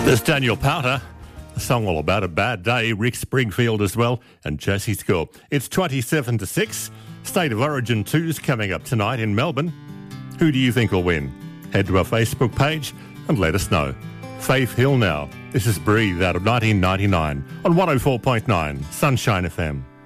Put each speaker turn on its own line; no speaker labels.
There's Daniel Powter, a song all about a bad day. Rick Springfield as well, and Jesse Score. It's 27-6. State of Origin 2's coming up tonight in Melbourne. Who do you think will win? Head to our Facebook page and let us know. Faith Hill now. This is Breathe out of 1999 on 104.9 Sunshine FM.